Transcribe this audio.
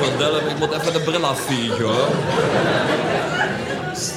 Godverdomme, ik moet even de bril afviegen, hoor.